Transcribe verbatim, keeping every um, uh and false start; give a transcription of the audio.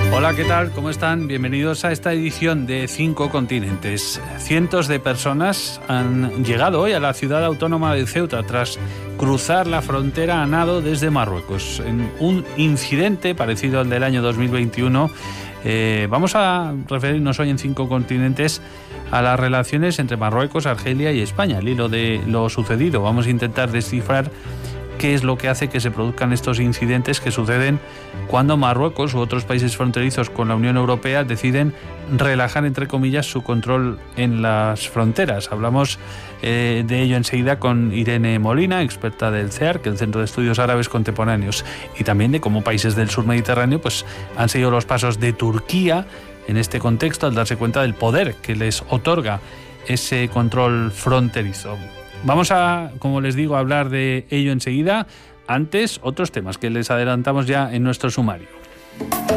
Hola, ¿qué tal? ¿Cómo están? Bienvenidos a esta edición de Cinco Continentes. Cientos de personas han llegado hoy a la ciudad autónoma de Ceuta tras cruzar la frontera a nado desde Marruecos. En un incidente parecido al del año dos mil veintiuno, eh, vamos a referirnos hoy en Cinco Continentes a las relaciones entre Marruecos, Argelia y España. Al hilo de lo sucedido, vamos a intentar descifrar qué es lo que hace que se produzcan estos incidentes que suceden cuando Marruecos u otros países fronterizos con la Unión Europea deciden relajar, entre comillas, su control en las fronteras. Hablamos eh, de ello enseguida con Irene Molina, experta del C E A R, que es el Centro de Estudios Árabes Contemporáneos, y también de cómo países del sur mediterráneo pues, han seguido los pasos de Turquía en este contexto al darse cuenta del poder que les otorga ese control fronterizo. Vamos a, como les digo, a hablar de ello enseguida. Antes, otros temas que les adelantamos ya en nuestro sumario.